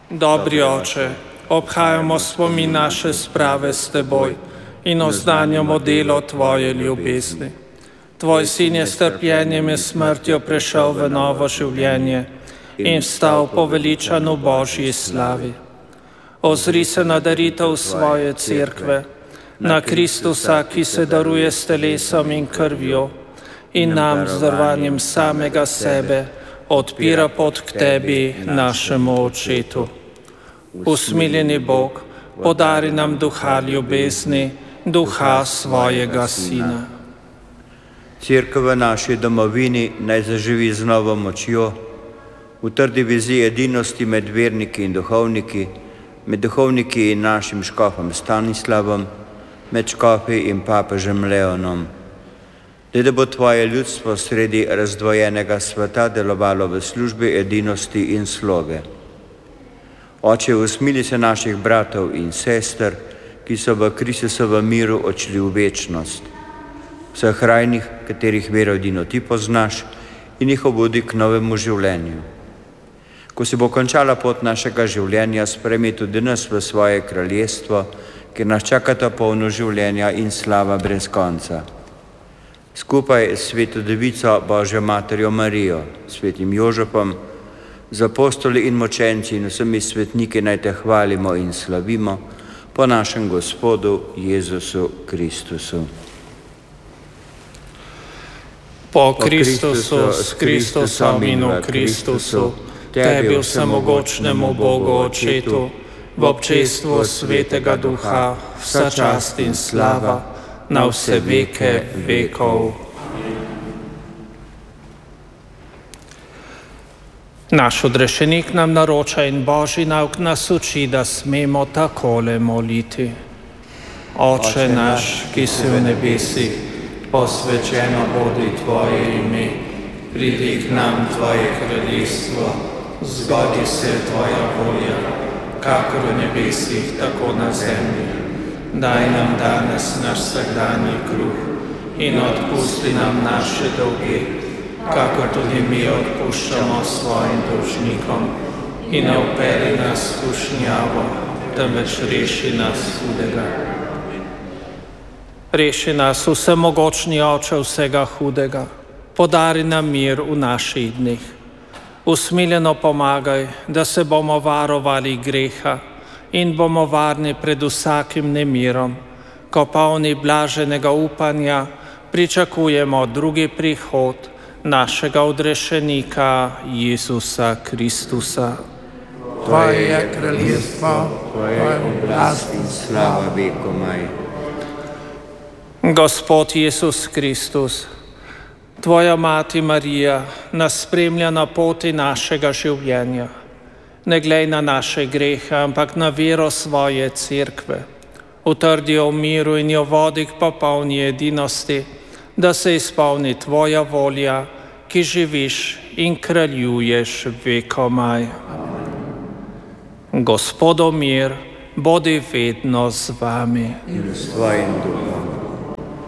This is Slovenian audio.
Dobri Oče, obhajamo spomin naše sprave s Teboj in oznanjamo delo Tvoje ljubezni. Tvoj sin je s trpljenjem in smrtjo prešel v novo življenje in vstal poveličan v Božji slavi. Ozri se na daritev svoje cerkve, na Kristusa, ki se daruje s telesom in krvjo in nam z darovanjem samega sebe odpira pot k Tebi, našemu Očetu. Usmiljeni Bog, podari nam duha ljubezni, duha svojega Sina. Cerkev v naši domovini naj zaživi z novo močjo, v trdi viziji edinosti med verniki in duhovniki, med duhovniki in našim škofom Stanislavom, med škofi in papežem Leonom. Da bo Tvoje ljudstvo sredi razdvojenega sveta delovalo v službi edinosti in sloge. Oče, usmili se naših bratov in sester, ki so v Kristusovem miru odšli v večnost. Vseh rajnih, katerih vero edino Ti poznaš, in jih obudi k novemu življenju. Ko se bo končala pot našega življenja, sprejmi tudi nas v svoje kraljestvo, kjer nas čakata polno življenja in slava brez konca. Skupaj s Sveto Devico, Božjo Materjo Marijo, Svetim Jožefom, z apostoli in močenci in vsemi svetniki naj Te hvalimo in slavimo po našem Gospodu Jezusu Kristusu. Po Kristusu, s Kristusom in v Kristusu, Tebi vsemogočnemu Bogu Očetu, v občestvu Svetega Duha, vsa čast in slava, na vse veke vekov. Naš odrešenik nam naroča in Božji nauk nas uči, da smemo takole moliti. Oče naš, ki si v nebesih, posvečeno bodi Tvoje ime, pridi k nam Tvoje kraljestvo, zgodi se Tvoja volja, kakor v nebesih, tako na zemlji. Daj nam danes naš vsakdanji kruh in odpusti nam naše dolge, kakor tudi mi odpuščamo svojim dolžnikom, in ne vpelji nas v skušnjavo, temveč reši nas hudega. Reši nas, vsemogočni Oče vsega hudega, podari nam mir v naših dneh. Usmiljeno pomagaj, da se bomo varovali greha in bomo varni pred vsakim nemirom, ko polni blaženega upanja pričakujemo drugi prihod našega odrešenika Jezusa Kristusa. Tvoje je kraljestvo, Tvoja oblast in slava vekomaj. Gospod Jezus Kristus, Tvoja mati Marija nas spremlja na poti našega življenja. Ne glej na naše grehe, ampak na vero svoje cerkve. Utrdi jo v miru in jo vodi k popolni edinosti, da se izpolni Tvoja volja, ki živiš in kraljuješ vekomaj. Gospodov mir bodi vedno z vami. In s Tvojim duhom.